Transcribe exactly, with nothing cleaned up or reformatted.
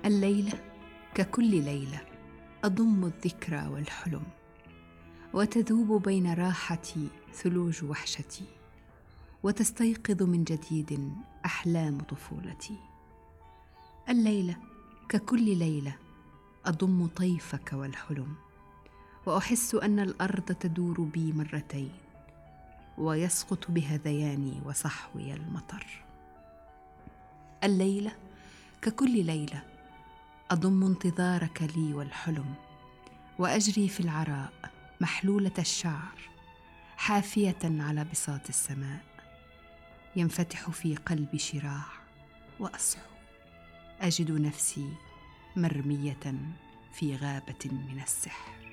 الليلة ككل ليلة أضم الذكرى والحلم، وتذوب بين راحتي ثلوج وحشتي، وتستيقظ من جديد أحلام طفولتي. الليلة ككل ليلة أضم طيفك والحلم، وأحس أن الأرض تدور بي مرتين، ويسقط بهذياني وصحوي المطر. الليلة ككل ليلة أضم انتظارك لي والحلم، وأجري في العراء محلولة الشعر حافية على بساط السماء. ينفتح في قلبي شراع وأصحو، أجد نفسي مرمية في غابة من السحر.